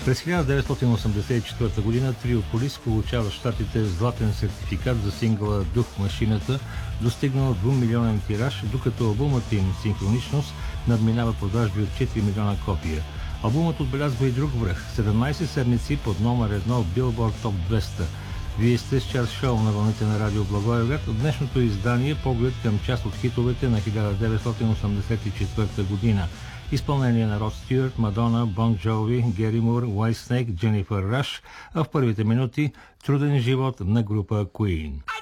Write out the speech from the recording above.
През 1984 година Трио Полис получава в щатите златен сертификат за сингъла "Дух в машината", достигнал 2 милионен тираж, докато албумът им "Синхроничност" надминава продажби от 4 милиона копия. Албумът отбелязва и друг връх – 17 седмици под номер 1 от Billboard Top 200. Вие сте с Час Шоу на вълните на Радио Благоевград. От днешното издание поглед към част от хитовете на 1984 година. Изпълнение на Род Стюарт, Мадона, Бон Джови, Гери Мур, Уайтснейк, Дженифър Раш, а в първите минути труден живот на група Queen.